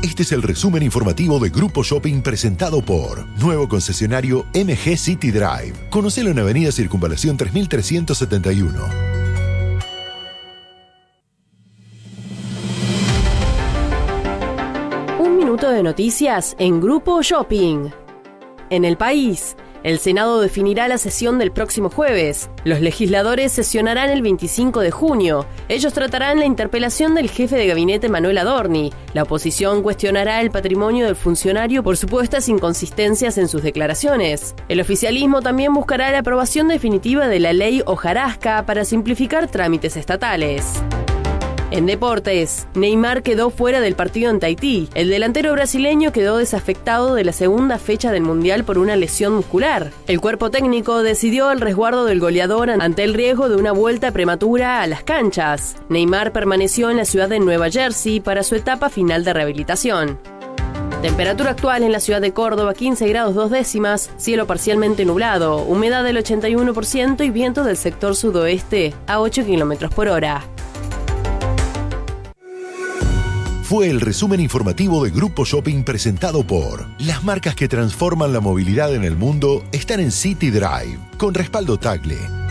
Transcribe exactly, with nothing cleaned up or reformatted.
Este es el resumen informativo de Grupo Shopping presentado por nuevo concesionario M G City Drive. Conocelo en Avenida Circunvalación tres mil trescientos setenta y uno. Un minuto de noticias en Grupo Shopping. En el país, el Senado definirá la sesión del próximo jueves. Los legisladores sesionarán el veinticinco de junio. Ellos tratarán la interpelación del jefe de gabinete Manuel Adorni. La oposición cuestionará el patrimonio del funcionario por supuestas inconsistencias en sus declaraciones. El oficialismo también buscará la aprobación definitiva de la ley hojarasca para simplificar trámites estatales. En deportes, Neymar quedó fuera del partido ante Haití. El delantero brasileño quedó desafectado de la segunda fecha del Mundial por una lesión muscular. El cuerpo técnico decidió el resguardo del goleador ante el riesgo de una vuelta prematura a las canchas. Neymar permaneció en la ciudad de Nueva Jersey para su etapa final de rehabilitación. Temperatura actual en la ciudad de Córdoba, quince grados dos décimas, cielo parcialmente nublado, humedad del ochenta y uno por ciento y viento del sector sudoeste a ocho kilómetros por hora. Fue el resumen informativo de Grupo Shopping presentado por las marcas que transforman la movilidad en el mundo están en City Drive, con respaldo Tagle.